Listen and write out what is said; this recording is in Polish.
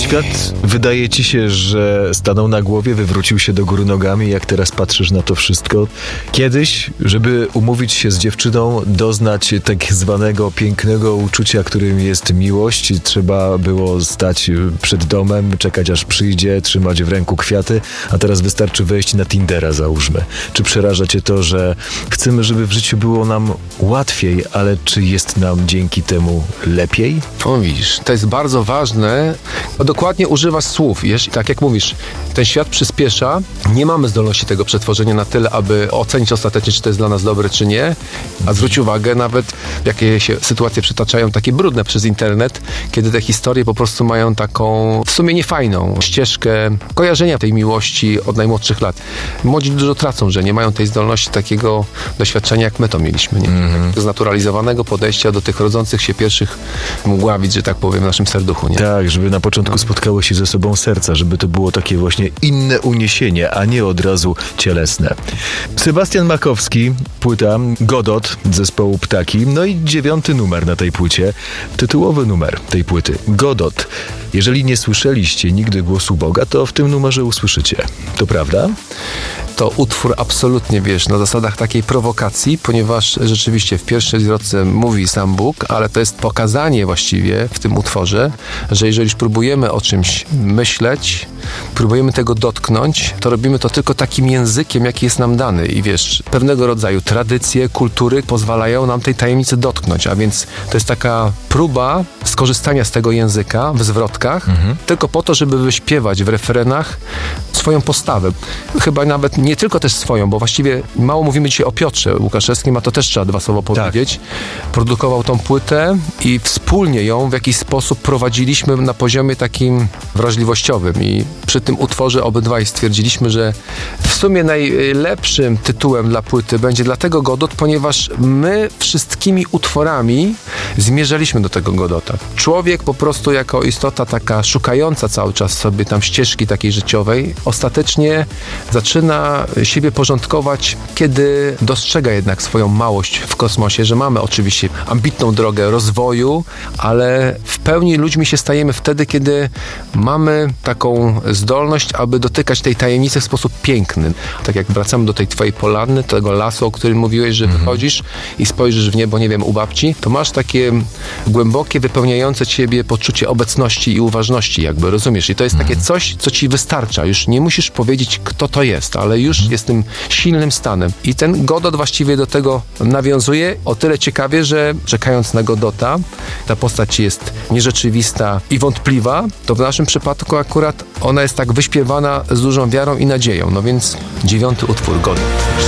Świat wydaje ci się, że stanął na głowie, wywrócił się do góry nogami, jak teraz patrzysz na to wszystko. Kiedyś, żeby umówić się z dziewczyną, doznać tak zwanego pięknego uczucia, którym jest miłość, trzeba było stać przed domem, czekać aż przyjdzie, trzymać w ręku kwiaty, a teraz wystarczy wejść na Tindera, załóżmy. Czy przeraża cię to, że chcemy, żeby w życiu było nam łatwiej, ale czy jest nam dzięki temu lepiej? O, widzisz, to jest bardzo ważne. Dokładnie używasz słów. Tak jak mówisz, ten świat przyspiesza. Nie mamy zdolności tego przetworzenia na tyle, aby ocenić ostatecznie, czy to jest dla nas dobre, czy nie. A zwróć uwagę, nawet jakie się sytuacje przytaczają, takie brudne przez internet, kiedy te historie po prostu mają taką w sumie niefajną ścieżkę kojarzenia tej miłości od najmłodszych lat. Młodzi dużo tracą, że nie mają tej zdolności takiego doświadczenia, jak my to mieliśmy. Nie? Takiego znaturalizowanego podejścia do tych rodzących się pierwszych mgławic, że tak powiem, w naszym serduchu. Nie? Tak, żeby na początku spotkały się ze sobą serca, żeby to było takie właśnie inne uniesienie, a nie od razu cielesne. Sebastian Makowski, płyta Godot zespołu Ptaki, no i 9. numer na tej płycie, tytułowy numer tej płyty, Godot. Jeżeli nie słyszeliście nigdy głosu Boga, to w tym numerze usłyszycie. To prawda? To utwór absolutnie, na zasadach takiej prowokacji, ponieważ rzeczywiście w pierwszej zwrotce mówi sam Bóg, ale to jest pokazanie właściwie w tym utworze, że jeżeli już próbujemy o czymś myśleć, próbujemy tego dotknąć, to robimy to tylko takim językiem, jaki jest nam dany. I pewnego rodzaju tradycje, kultury pozwalają nam tej tajemnicy dotknąć, a więc to jest taka próba skorzystania z tego języka w zwrotkach, tylko po to, żeby wyśpiewać w refrenach swoją postawę. Chyba nawet nie tylko też swoją, bo właściwie mało mówimy dzisiaj o Piotrze Łukaszewskim, a to też trzeba 2 słowa powiedzieć. Tak. Produkował tą płytę i wspólnie ją w jakiś sposób prowadziliśmy na poziomie takim wrażliwościowym i przy tym utworze obydwaj stwierdziliśmy, że w sumie najlepszym tytułem dla płyty będzie dlatego Godot, ponieważ my wszystkimi utworami zmierzaliśmy do tego Godota. Człowiek po prostu jako istota taka szukająca cały czas sobie tam ścieżki takiej życiowej, ostatecznie zaczyna siebie porządkować, kiedy dostrzega jednak swoją małość w kosmosie, że mamy oczywiście ambitną drogę rozwoju, ale w pełni ludźmi się stajemy wtedy, kiedy mamy taką zdolność, aby dotykać tej tajemnicy w sposób piękny. Tak jak wracamy do tej twojej polanny, tego lasu, o którym mówiłeś, że wychodzisz i spojrzysz w niebo, nie wiem, u babci, to masz takie głębokie, wypełniające ciebie poczucie obecności i uważności, jakby, rozumiesz? I to jest takie coś, co ci wystarcza. Już nie musisz powiedzieć, kto to jest, ale już jest tym silnym stanem. I ten Godot właściwie do tego nawiązuje o tyle ciekawie, że czekając na Godota, ta postać jest nierzeczywista i wątpliwa, to w naszym przypadku akurat ona jest tak wyśpiewana z dużą wiarą i nadzieją. No więc 9. utwór Godot.